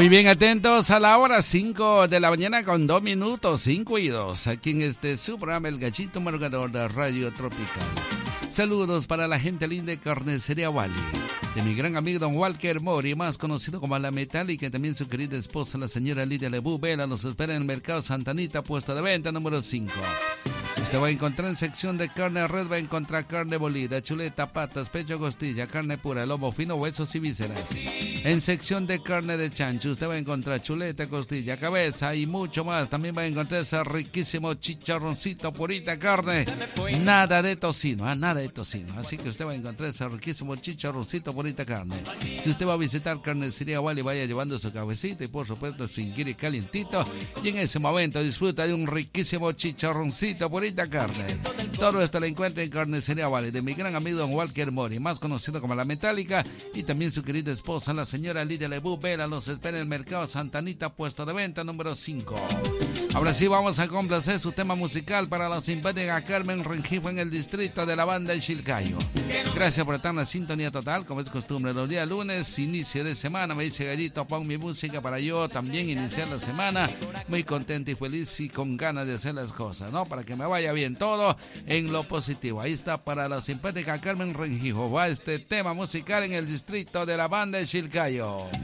Muy bien, atentos a la hora 5 de la mañana con 2 minutos, 5 y 2, aquí en su programa El Gallito Margador de Radio Tropical. Saludos para la gente linda de Carnicería Wally, de mi gran amigo don Walker Mori, más conocido como La Metálica, y también su querida esposa, la señora Lidia Lebú Vela, nos espera en el Mercado Santanita, puesto de venta número 5. Usted va a encontrar en sección de carne red, va a encontrar carne molida, chuleta, patas, pecho, costilla, carne pura, lomo fino, huesos y vísceras. En sección de carne de chancho, usted va a encontrar chuleta, costilla, cabeza y mucho más. También va a encontrar ese riquísimo chicharroncito, purita carne. Nada de tocino, nada de tocino. Así que usted va a encontrar ese riquísimo chicharroncito, purita carne. Si usted va a visitar Carnicería Wally, vaya llevando su cafecito y por supuesto su inguiri calientito. Y en ese momento disfruta de un riquísimo chicharroncito, purita carne. Todo esto lo encuentra en Carnicería Wally, de mi gran amigo don Walker Mori, más conocido como La Metálica, y también su querida esposa, la señora Lidia Lebú Vela, los espera en el Mercado Santanita, puesto de venta número 5. Ahora sí vamos a complacer su tema musical para la simpática Carmen Rengifo en el distrito de la banda de Chilcayo. Gracias por estar en la sintonía total, como es costumbre los días lunes, inicio de semana. Me dice Gallito, pon mi música para yo también iniciar la semana muy contento y feliz y con ganas de hacer las cosas, ¿no? Para que me vaya bien todo en lo positivo. Ahí está para la simpática Carmen Rengifo, va este tema musical en el distrito de la banda de Chilcayo.